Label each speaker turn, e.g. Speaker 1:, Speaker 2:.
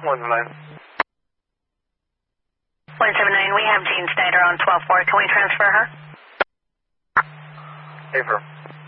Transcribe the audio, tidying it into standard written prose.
Speaker 1: 179.
Speaker 2: 179, we have Jean Snyder on 12-4. Can we transfer her?
Speaker 1: Hey,